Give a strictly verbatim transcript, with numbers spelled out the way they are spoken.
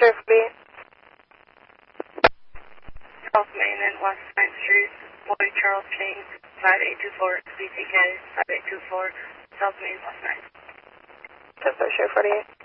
Sheriff forty-eight. South Main and West ninth Street, Boy Charles King, five eight two four, B T K, five eight two four, South Main, West ninth. That's Sheriff forty-eight.